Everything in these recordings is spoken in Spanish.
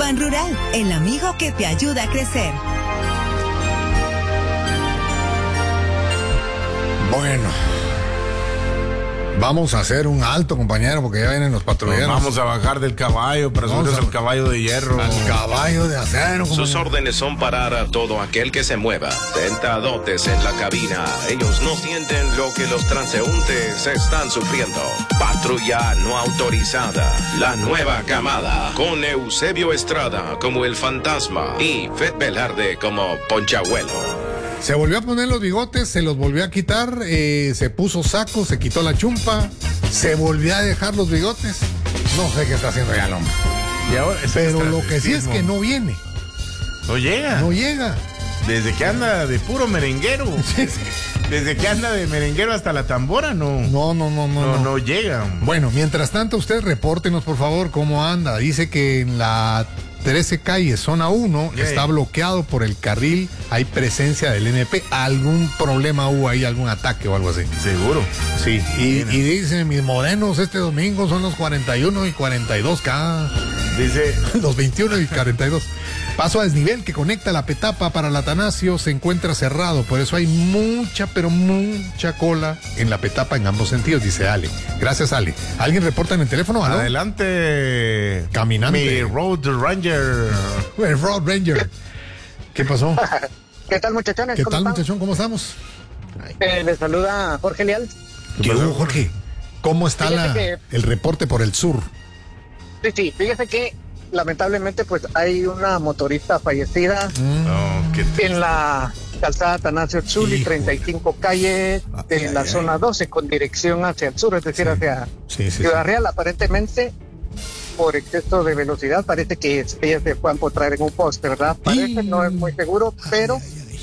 Ban Rural, el amigo que te ayuda a crecer. Bueno, vamos a hacer un alto, compañero, porque ya vienen los patrulleros. Nos vamos a bajar del caballo para subirnos al caballo de hierro. Al caballo de acero, compañero. Sus órdenes son parar a todo aquel que se mueva. Sentadotes en la cabina. Ellos no sienten lo que los transeúntes están sufriendo. Patrulla no autorizada. La nueva camada. Con Eusebio Estrada como el fantasma y Fed Velarde como Ponchabuelo. Se volvió a poner los bigotes, se los volvió a quitar, se puso saco, se quitó la chumpa, se volvió a dejar los bigotes. No sé qué está haciendo ya el hombre. Y ahora, pero lo que sí es que no viene. No llega. No llega. Desde que anda de puro merenguero. Desde que anda de merenguero hasta la tambora, no. No llega. Bueno, mientras tanto, usted repórtenos, por favor, cómo anda. Dice que en la 13 calle, zona 1, está bloqueado por el carril, hay presencia del NP. ¿Algún problema hubo ahí, algún ataque o algo así? Seguro. Sí, y dicen, mis morenos este domingo son los 41 y 42K. Dice... los 21 y 42. Paso a desnivel que conecta la Petapa para el Atanasio se encuentra cerrado, por eso hay mucha, pero mucha cola en la Petapa en ambos sentidos, dice Ale. Gracias, Ale. ¿Alguien reporta en el teléfono? ¿Aló? Adelante. Caminante. Mi Road Ranger. El Road Ranger. ¿Qué pasó? ¿Qué tal, muchachones? ¿Qué tal, muchachón? ¿Cómo estamos? Les saluda Jorge Leal. ¿Qué hubo, Jorge? ¿Cómo está el reporte por el sur? Sí, fíjese que lamentablemente pues hay una motorista fallecida en la calzada Atanasio Tzuli, 35 calle de la zona 12 con dirección hacia el sur, es decir, hacia Ciudad Real. Aparentemente por exceso de velocidad, parece que ella se fue a empotrar en un poste, ¿verdad? Parece, no es muy seguro, pero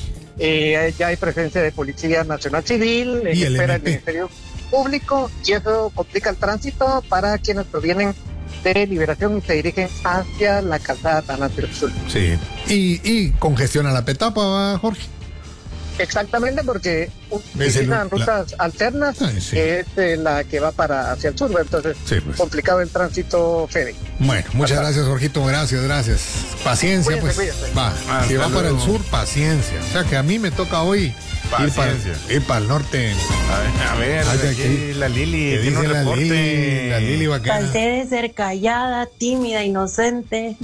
ya hay presencia de Policía Nacional Civil, espera el Ministerio Público, y eso complica el tránsito para quienes provienen de Liberación y se dirigen hacia la calzada Atanasio Tzuli. Sí, y congestiona la Petapa, Jorge. Exactamente, porque utilizan rutas alternas, que es la que va hacia el sur, entonces complicado el tránsito, Fede. Bueno, muchas gracias, Jorgito, gracias. Paciencia, cuídate. Si va para el sur, paciencia. O sea que a mí me toca hoy ir para el norte. A ver, aquí la Lili tiene un reporte. La Lili Pasé de ser callada, tímida, inocente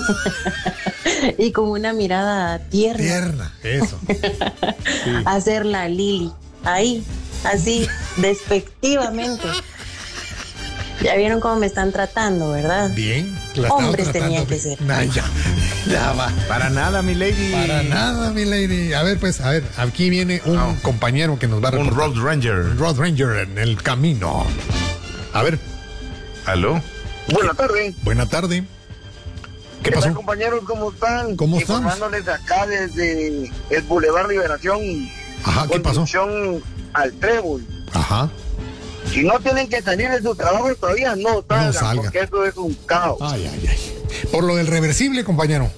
y con una mirada tierna. Eso. Hacer la Lili, ahí, así, despectivamente. Ya vieron cómo me están tratando, ¿verdad? Bien. Hombres tenía que ser. Ya va. Para nada, mi lady. A ver, aquí viene un compañero que nos va a reportar. Un Road Ranger en el camino. A ver. ¿Aló? Buena tarde. ¿Qué pasó? Tal, compañeros? ¿Cómo están? ¿Cómo están? Informándoles de acá desde el Boulevard Liberación. Ajá, ¿qué pasó? Conducción al Trébol. Ajá. Si no tienen que salir de su trabajo todavía, no salgan, porque eso es un caos. Ay. Por lo del reversible, compañero.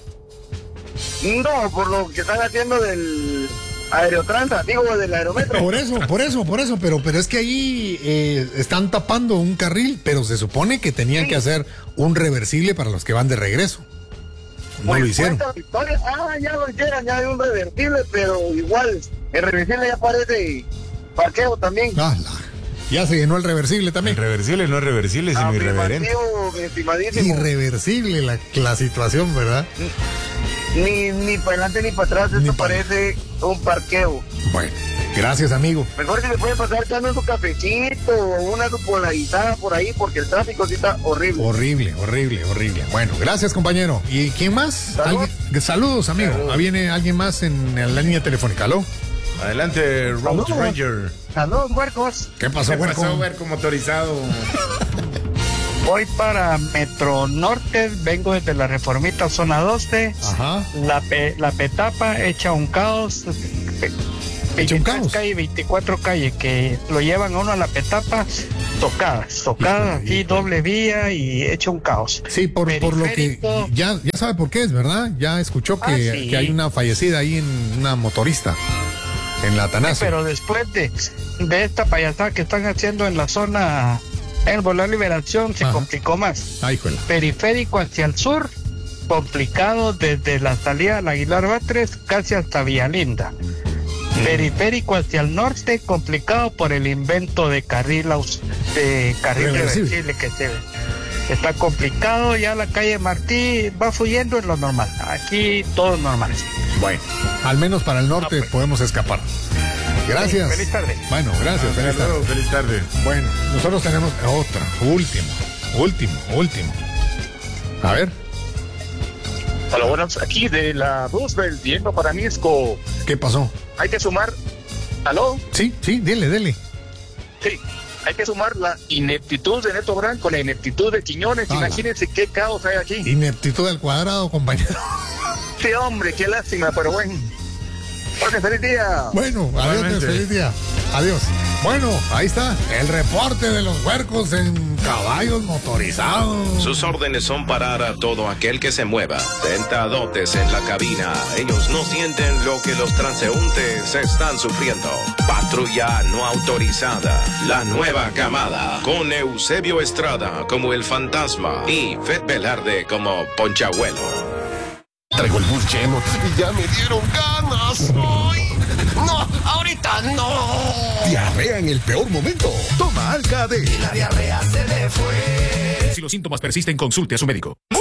No, por lo que están haciendo del Aerotrans, digo, del Aerometro. Por eso, pero es que ahí están tapando un carril, pero se supone que tenían que hacer un reversible para los que van de regreso. No lo hicieron. Ya lo hicieron, ya hay un reversible, pero igual, el reversible ya parece parqueo también. Ya se llenó el reversible también. El reversible no es reversible, sino irreverente. Irreversible la situación, ¿verdad? Ni para adelante ni para atrás, esto parece un parqueo. Bueno, gracias, amigo. Mejor si le puede pasar echando su cafecito o una polarizada por ahí, porque el tráfico sí está horrible. Horrible. Bueno, gracias, compañero. ¿Y quién más? Saludos, amigo. Saludos. Viene alguien más en la línea telefónica. ¿Aló? Adelante, Road Ranger. Saludos, huercos. ¿Qué pasó, huerco motorizado? Voy para Metro Norte, vengo desde la Reformita, zona 12. Ajá. La Petapa echa un caos. ¿Echa un caos? Calle, 24 calle, que lo llevan a uno a la Petapa, tocada, aquí doble vía y echa un caos. Sí, por lo que ya sabe por qué es, ¿verdad? Ya escuchó que hay una fallecida ahí en una motorista. En la Atanasio. Sí, pero después de esta payasada que están haciendo en la zona, en el Boulevard Liberación, se complicó más. Ay, periférico hacia el sur, complicado desde la salida del Aguilar Batres casi hasta Villalinda. Periférico hacia el norte, complicado por el invento de carril reversible que se ve. Está complicado, ya la calle Martí va fluyendo en lo normal. Aquí todo normal. Bueno, al menos para el norte podemos escapar. Gracias. Feliz tarde. Bueno, gracias. Feliz tarde. Bueno, nosotros tenemos otra, último. A ver. Hola, buenas, aquí de la Roosevelt, yendo para Misco. ¿Qué pasó? Hay que sumar. ¿Aló? Sí, dele. Sí, hay que sumar la ineptitud de Neto Brand con la ineptitud de Quiñones. Imagínense qué caos hay aquí. Ineptitud al cuadrado, compañero. Sí, hombre, qué lástima, pero bueno. Jorge, feliz día. Bueno, adiós, feliz día. Adiós. Bueno, ahí está el reporte de los huercos en caballos motorizados. Sus órdenes son parar a todo aquel que se mueva. Sentadotes en la cabina. Ellos no sienten lo que los transeúntes están sufriendo. Patrulla no autorizada. La nueva camada. Con Eusebio Estrada como el fantasma y Fed Velarde como Ponchabuelo. Traigo el bus lleno y ya me dieron ganas. ¡Ay! ¡No! ¡Ahorita no! Diarrea en el peor momento. Toma Alka-D. La diarrea se le fue. Si los síntomas persisten, consulte a su médico.